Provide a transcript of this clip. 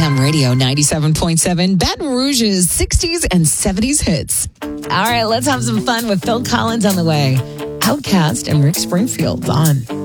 FM radio 97.7, Baton Rouge's 60s and 70s hits. All right, let's have some fun with Phil Collins on the way. Outkast and Rick Springfield on